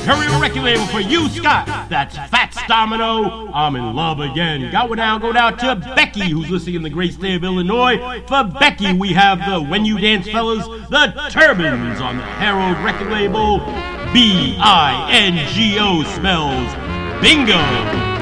Imperial record label for you, Scott. That's Fats Domino. I'm in love again. Go down to Becky, who's listening in the great state of Illinois. For Becky, we have the When You Dance Fellas, the Turbans on the Herald record label. B-I-N-G-O spells bingo.